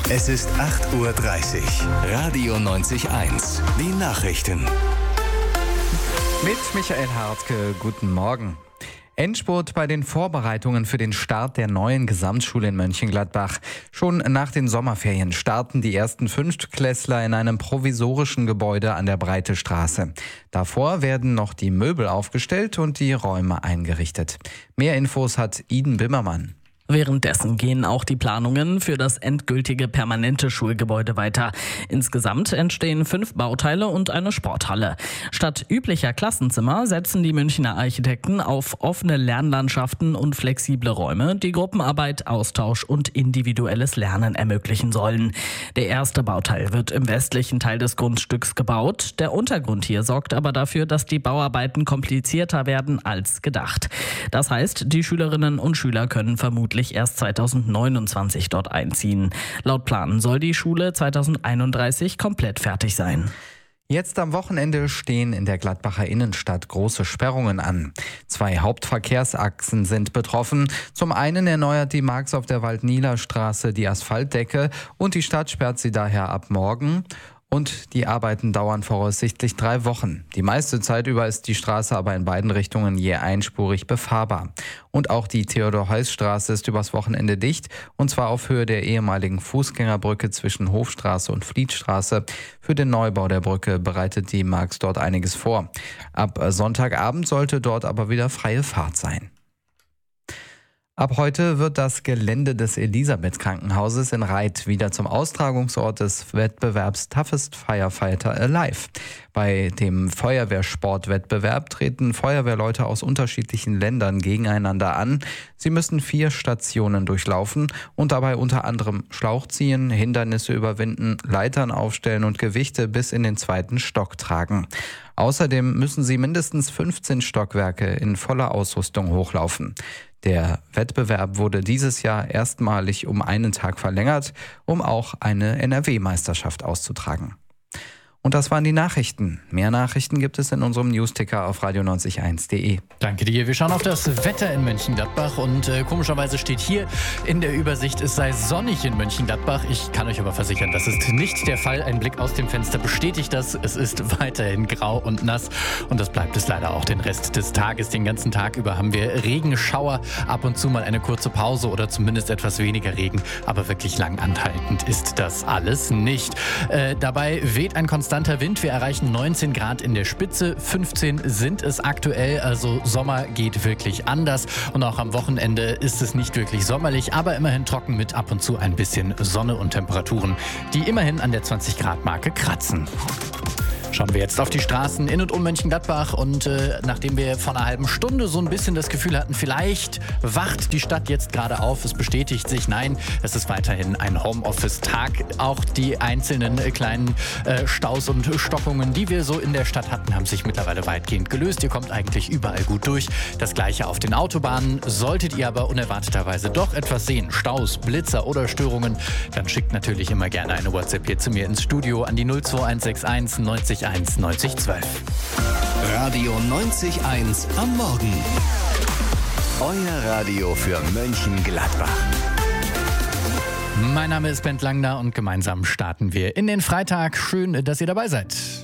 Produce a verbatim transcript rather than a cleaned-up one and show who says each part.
Speaker 1: Es ist acht Uhr dreißig. Radio neunzig eins. Die Nachrichten.
Speaker 2: Mit Michael Hartke, guten Morgen. Endspurt bei den Vorbereitungen für den Start der neuen Gesamtschule in Mönchengladbach. Schon nach den Sommerferien starten die ersten Fünftklässler in einem provisorischen Gebäude an der Breite Straße. Davor werden noch die Möbel aufgestellt und die Räume eingerichtet. Mehr Infos hat Iden Bimmermann.
Speaker 3: Währenddessen gehen auch die Planungen für das endgültige permanente Schulgebäude weiter. Insgesamt entstehen fünf Bauteile und eine Sporthalle. Statt üblicher Klassenzimmer setzen die Münchner Architekten auf offene Lernlandschaften und flexible Räume, die Gruppenarbeit, Austausch und individuelles Lernen ermöglichen sollen. Der erste Bauteil wird im westlichen Teil des Grundstücks gebaut. Der Untergrund hier sorgt aber dafür, dass die Bauarbeiten komplizierter werden als gedacht. Das heißt, die Schülerinnen und Schüler können vermutlich erst zweitausendneunundzwanzig dort einziehen. Laut Plan soll die Schule zweitausendeinunddreißig komplett fertig sein.
Speaker 2: Jetzt am Wochenende stehen in der Gladbacher Innenstadt große Sperrungen an. Zwei Hauptverkehrsachsen sind betroffen. Zum einen erneuert die Marx auf der Waldnieler Straße die Asphaltdecke und die Stadt sperrt sie daher ab morgen. Und die Arbeiten dauern voraussichtlich drei Wochen. Die meiste Zeit über ist die Straße aber in beiden Richtungen je einspurig befahrbar. Und auch die Theodor-Heuss-Straße ist übers Wochenende dicht, und zwar auf Höhe der ehemaligen Fußgängerbrücke zwischen Hofstraße und Flietstraße. Für den Neubau der Brücke bereitet die Marx dort einiges vor. Ab Sonntagabend sollte dort aber wieder freie Fahrt sein. Ab heute wird das Gelände des Elisabeth-Krankenhauses in Reith wieder zum Austragungsort des Wettbewerbs Toughest Firefighter Alive. Bei dem Feuerwehrsportwettbewerb treten Feuerwehrleute aus unterschiedlichen Ländern gegeneinander an. Sie müssen vier Stationen durchlaufen und dabei unter anderem Schlauch ziehen, Hindernisse überwinden, Leitern aufstellen und Gewichte bis in den zweiten Stock tragen. Außerdem müssen sie mindestens fünfzehn Stockwerke in voller Ausrüstung hochlaufen. Der Wettbewerb wurde dieses Jahr erstmalig um einen Tag verlängert, um auch eine N R W-Meisterschaft auszutragen. Und das waren die Nachrichten. Mehr Nachrichten gibt es in unserem Newsticker auf radio neunzig eins punkt de.
Speaker 4: Danke dir. Wir schauen auf das Wetter in Mönchengladbach und äh, komischerweise steht hier in der Übersicht, es sei sonnig in Mönchengladbach. Ich kann euch aber versichern, das ist nicht der Fall. Ein Blick aus dem Fenster bestätigt das. Es ist weiterhin grau und nass und das bleibt es leider auch den Rest des Tages. Den ganzen Tag über haben wir Regenschauer, ab und zu mal eine kurze Pause oder zumindest etwas weniger Regen, aber wirklich lang anhaltend ist das alles nicht. Äh, dabei weht ein konstanter Wind. Wir erreichen neunzehn Grad in der Spitze, fünfzehn sind es aktuell, also Sommer geht wirklich anders und auch am Wochenende ist es nicht wirklich sommerlich, aber immerhin trocken mit ab und zu ein bisschen Sonne und Temperaturen, die immerhin an der zwanzig Grad Marke kratzen. Schauen wir jetzt auf die Straßen in und um Mönchengladbach und äh, nachdem wir vor einer halben Stunde so ein bisschen das Gefühl hatten, vielleicht wacht die Stadt jetzt gerade auf, es bestätigt sich, nein, es ist weiterhin ein Homeoffice-Tag. Auch die einzelnen äh, kleinen äh, Staus und Stockungen, die wir so in der Stadt hatten, haben sich mittlerweile weitgehend gelöst. Ihr kommt eigentlich überall gut durch. Das gleiche auf den Autobahnen. Solltet ihr aber unerwarteterweise doch etwas sehen, Staus, Blitzer oder Störungen, dann schickt natürlich immer gerne eine WhatsApp hier zu mir ins Studio an die null zwei eins sechs eins neunzig eins neunzig zwölf.
Speaker 1: Radio neunzig eins am Morgen. Euer Radio für Mönchengladbach.
Speaker 4: Mein Name ist Bent Langner und gemeinsam starten wir in den Freitag. Schön, dass ihr dabei seid.